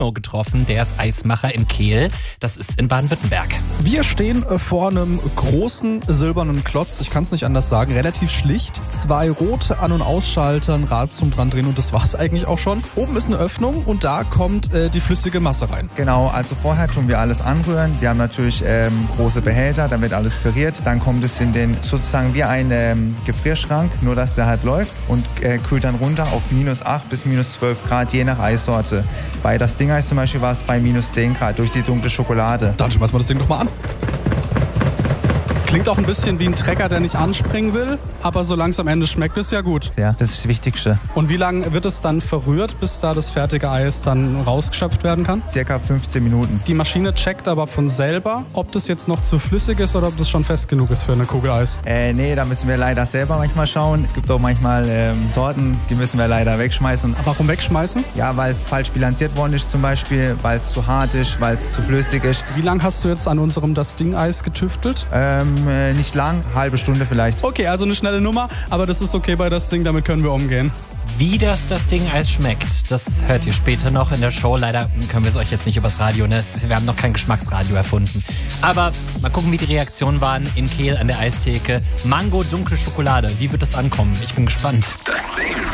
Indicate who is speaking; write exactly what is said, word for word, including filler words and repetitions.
Speaker 1: getroffen. Der ist Eismacher in Kehl. Das ist in Baden-Württemberg.
Speaker 2: Wir stehen vor einem großen silbernen Klotz. Ich kann es nicht anders sagen. Relativ schlicht. Zwei rote An- und Ausschalter, ein Rad zum dran drehen und das war's eigentlich auch schon. Oben ist eine Öffnung und da kommt äh, die flüssige Masse rein.
Speaker 3: Genau, also vorher tun wir alles anrühren. Wir haben natürlich ähm, große Behälter, dann wird alles püriert. Dann kommt es in den sozusagen wie ein ähm, Gefrierschrank, nur dass der halt läuft und äh, kühlt dann runter auf minus acht bis minus zwölf Grad, je nach Eissorte. Bei das Ding-Eis zum Beispiel war es bei minus zehn Grad durch die dunkle Schokolade.
Speaker 2: Dann schmeißen wir das Ding doch mal an. Klingt auch ein bisschen wie ein Trecker, der nicht anspringen will, aber so langsam Ende schmeckt es ja gut.
Speaker 3: Ja, das ist das Wichtigste.
Speaker 2: Und wie lange wird es dann verrührt, bis da das fertige Eis dann rausgeschöpft werden kann?
Speaker 3: Circa fünfzehn Minuten.
Speaker 2: Die Maschine checkt aber von selber, ob das jetzt noch zu flüssig ist oder ob das schon fest genug ist für eine Kugel Eis.
Speaker 3: Äh, nee, da müssen wir leider selber manchmal schauen. Es gibt auch manchmal ähm, Sorten, die müssen wir leider wegschmeißen.
Speaker 2: Warum wegschmeißen?
Speaker 3: Ja, weil es falsch bilanziert worden ist zum Beispiel, weil es zu hart ist, weil es zu flüssig ist.
Speaker 2: Wie lange hast du jetzt an unserem Das Ding Eis getüftelt?
Speaker 3: Ähm, äh, nicht lang, halbe Stunde vielleicht.
Speaker 2: Okay, also eine schnelle Nummer, aber das ist okay bei Das Ding, damit können wir umgehen.
Speaker 1: Wie das das Ding Eis schmeckt, das hört ihr später noch in der Show. Leider können wir es euch jetzt nicht übers Radio, ne? Wir haben noch kein Geschmacksradio erfunden. Aber mal gucken, wie die Reaktionen waren in Kehl an der Eistheke. Mango, dunkle Schokolade, wie wird das ankommen? Ich bin gespannt.
Speaker 4: Das Ding.